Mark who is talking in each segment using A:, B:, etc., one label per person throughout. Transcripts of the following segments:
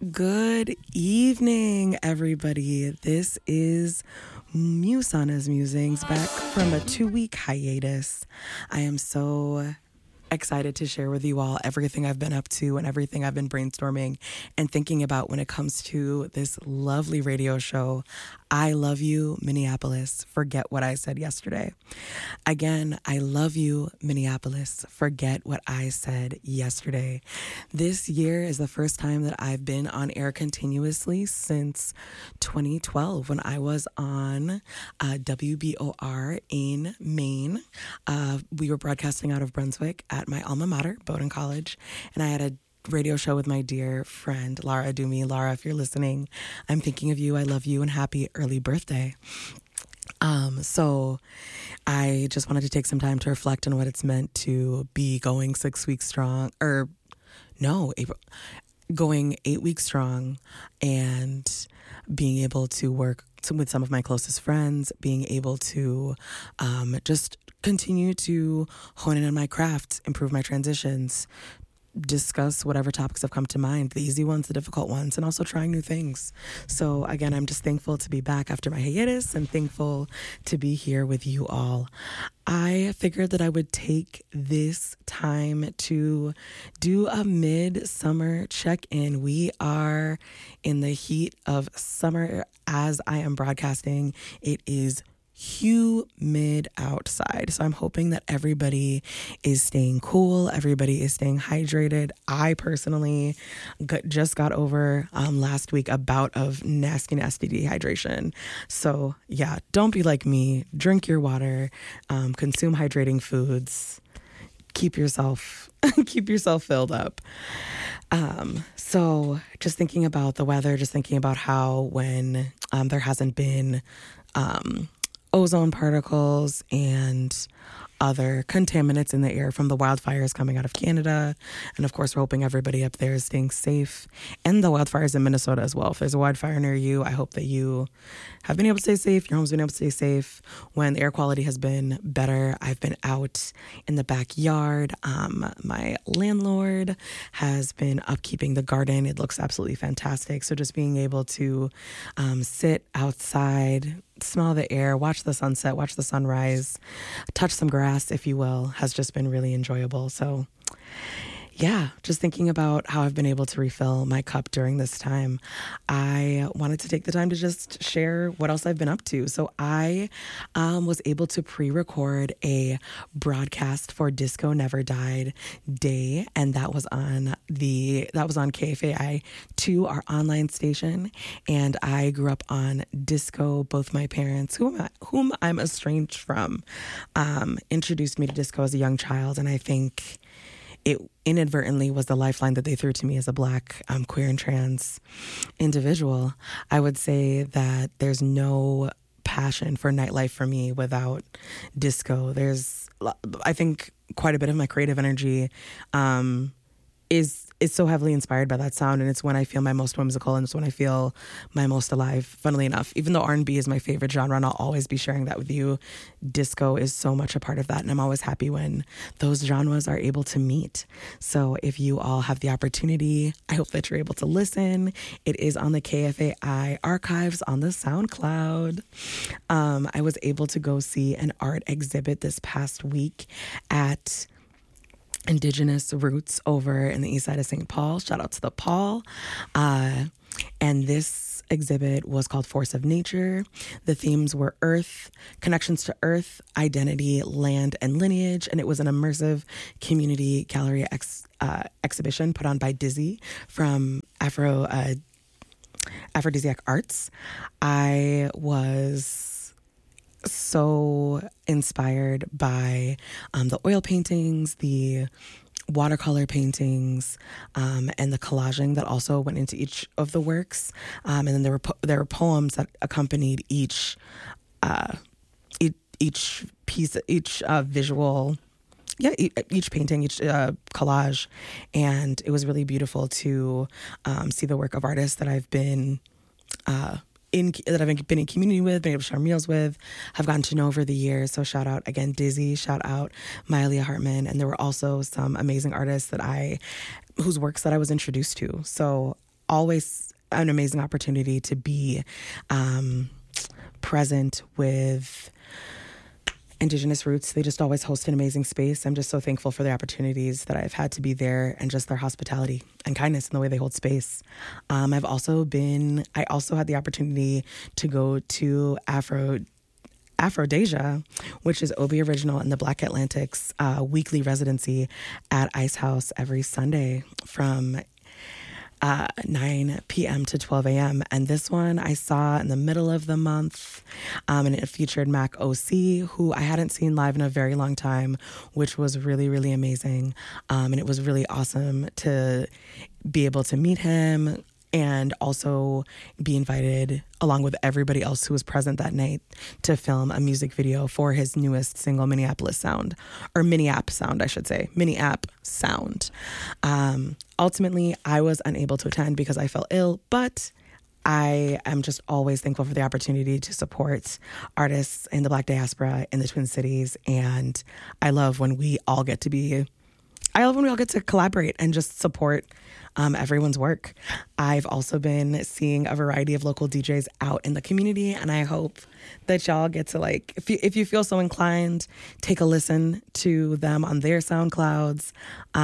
A: Good evening, everybody. This is Musana's Musings back from a 2-week hiatus. I am so excited to share with you all everything I've been up to and everything I've been brainstorming and thinking about when it comes to this lovely radio show, I Love You, Minneapolis. Forget what I said yesterday. Again, I love you, Minneapolis. Forget what I said yesterday. This year is the first time that I've been on air continuously since 2012 when I was on WBOR in Maine. We were broadcasting out of Brunswick at my alma mater, Bowdoin College, and I had a radio show with my dear friend, Lara Adumi. Lara, if you're listening, I'm thinking of you. I love you and happy early birthday. So I just wanted to take some time to reflect on what it's meant to be going 6 weeks strong, going 8 weeks strong and being able to work with some of my closest friends, being able to just continue to hone in on my craft, improve my transitions, discuss whatever topics have come to mind, the easy ones, the difficult ones, and also trying new things. So again, I'm just thankful to be back after my hiatus and thankful to be here with you all. I figured that I would take this time to do a mid-summer check-in. We are in the heat of summer as I am broadcasting. It is humid outside. So I'm hoping that everybody is staying cool. Everybody is staying hydrated. I personally just got over last week a bout of nasty dehydration. So yeah, don't be like me. Drink your water, consume hydrating foods, keep yourself filled up. So just thinking about the weather, just thinking about how when there hasn't been ozone particles and other contaminants in the air from the wildfires coming out of Canada. And of course, we're hoping everybody up there is staying safe, and the wildfires in Minnesota as well. If there's a wildfire near you, I hope that you have been able to stay safe, your home's been able to stay safe. When the air quality has been better, I've been out in the backyard. My landlord has been upkeeping the garden. It looks absolutely fantastic. So just being able to sit outside, smell the air, watch the sunset, watch the sunrise, touch some grass, if you will, has just been really enjoyable. So yeah, just thinking about how I've been able to refill my cup during this time. I wanted to take the time to just share what else I've been up to. So I was able to pre-record a broadcast for Disco Never Died Day, and that was on KFAI 2, our online station. And I grew up on disco. Both my parents, whom I'm estranged from, introduced me to disco as a young child, and I think it inadvertently was the lifeline that they threw to me as a Black, queer and trans individual. I would say that there's no passion for nightlife for me without disco. I think quite a bit of my creative energy is so heavily inspired by that sound, and it's when I feel my most whimsical, and it's when I feel my most alive. Funnily enough, even though R&B is my favorite genre, and I'll always be sharing that with you, disco is so much a part of that, and I'm always happy when those genres are able to meet. So if you all have the opportunity, I hope that you're able to listen. It is on the KFAI archives on the SoundCloud. I was able to go see an art exhibit this past week at Indigenous Roots over in the east side of St. Paul. Shout out to the Paul. And this exhibit was called Force of Nature. The themes were earth, connections to earth, identity, land, and lineage. And it was an immersive community gallery exhibition put on by Dizzy from Aphrodisiac Arts. I was so inspired by the oil paintings, the watercolor paintings, and the collaging that also went into each of the works. And then there were poems that accompanied each piece, each visual. Yeah, each painting, each collage. And it was really beautiful to see the work of artists that I've been in community with, been able to share meals with, have gotten to know over the years. So shout out again, Dizzy, shout out Mayalia Hartman. And there were also some amazing artists whose works that I was introduced to. So always an amazing opportunity to be present with Indigenous Roots. They just always host an amazing space. I'm just so thankful for the opportunities that I've had to be there and just their hospitality and kindness and the way they hold space. I also had the opportunity to go to Afrodesia, which is Obi Original and the Black Atlantic's weekly residency at Ice House every Sunday from 9 p.m. to 12 a.m. And this one I saw in the middle of the month, and it featured Mac OC, who I hadn't seen live in a very long time, which was really, really amazing. And it was really awesome to be able to meet him and also be invited, along with everybody else who was present that night, to film a music video for his newest single, Minneapolis Sound, or Minneap Sound, I should say, Minneap Sound. Ultimately, I was unable to attend because I fell ill, but I am just always thankful for the opportunity to support artists in the Black diaspora in the Twin Cities, and I love when we all get to collaborate and just support everyone's work. I've also been seeing a variety of local DJs out in the community, and I hope that y'all get to, like, if you feel so inclined, take a listen to them on their SoundClouds,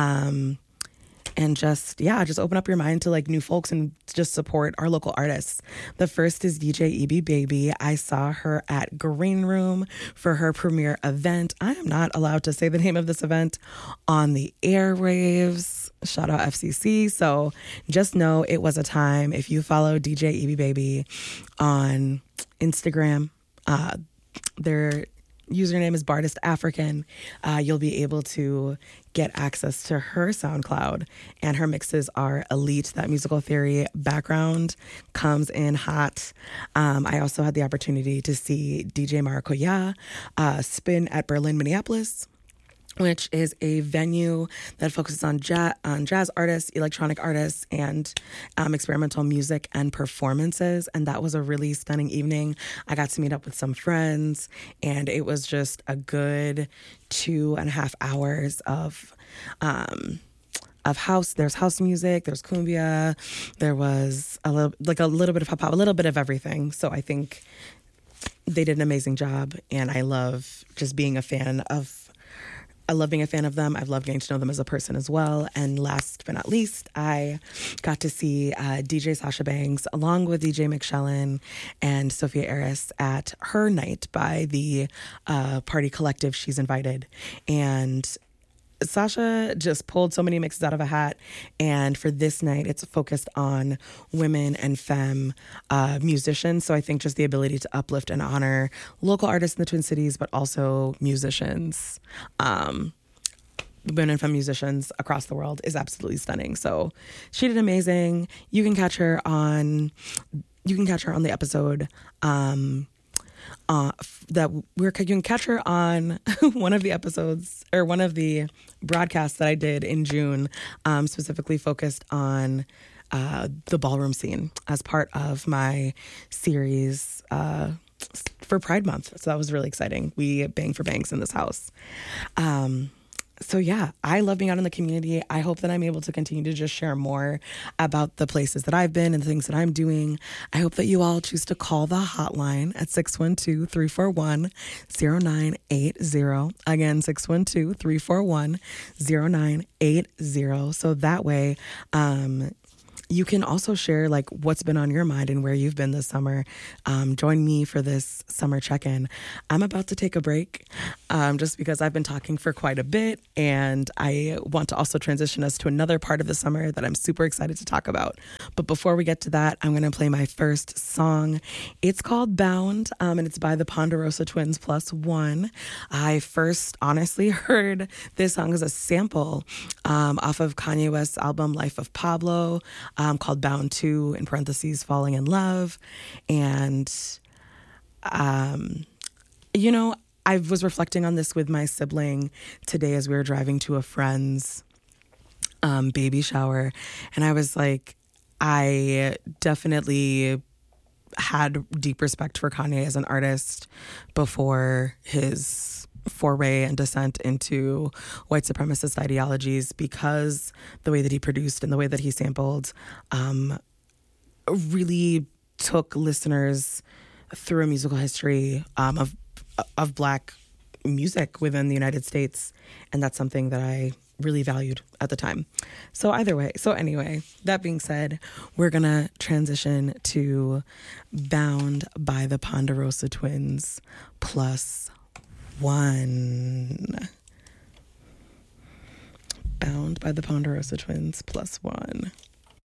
A: and just open up your mind to like new folks and just support our local artists. The first is DJ EB Baby. I saw her at Green Room for her premiere event. I am not allowed to say the name of this event on the airwaves. Shout out FCC. So just know it was a time. If you follow DJ EB Baby on Instagram, their username is Bardist African. You'll be able to get access to her SoundCloud, and her mixes are elite. That musical theory background comes in hot. I also had the opportunity to see DJ Maracuya spin at Berlin, Minneapolis, which is a venue that focuses on jazz artists, electronic artists, and experimental music and performances. And that was a really stunning evening. I got to meet up with some friends, and it was just a good 2.5 hours of house. There's house music, there's cumbia, there was a little bit of hip hop, a little bit of everything. So I think they did an amazing job, and I love just being a fan of them. I've loved getting to know them as a person as well. And last but not least, I got to see DJ Sasha Banks along with DJ McShellen and Sophia Eris at her night by the Party Collective she's invited. And Sasha just pulled so many mixes out of a hat, and for this night, it's focused on women and femme musicians. So I think just the ability to uplift and honor local artists in the Twin Cities, but also musicians, women and femme musicians across the world, is absolutely stunning. So she did amazing. You can catch her on the episode. You can catch her on one of the episodes, or one of the broadcasts that I did in June, specifically focused on the ballroom scene as part of my series for Pride Month. So that was really exciting. We bang for banks in this house. So yeah, I love being out in the community. I hope that I'm able to continue to just share more about the places that I've been and the things that I'm doing. I hope that you all choose to call the hotline at 612-341-0980. Again, 612-341-0980. So that way, you can also share like what's been on your mind and where you've been this summer. Join me for this summer check-in. I'm about to take a break just because I've been talking for quite a bit, and I want to also transition us to another part of the summer that I'm super excited to talk about. But before we get to that, I'm going to play my first song. It's called Bound, and it's by the Ponderosa Twins Plus One. I first honestly heard this song as a sample off of Kanye West's album Life of Pablo, called Bound 2, in parentheses, Falling in Love. And, I was reflecting on this with my sibling today as we were driving to a friend's baby shower. And I was like, I definitely had deep respect for Kanye as an artist before his foray and descent into white supremacist ideologies, because the way that he produced and the way that he sampled really took listeners through a musical history of Black music within the United States. And that's something that I really valued at the time. So anyway, that being said, we're going to transition to Bound by the Ponderosa Twins +1. Bound by the Ponderosa Twins +1.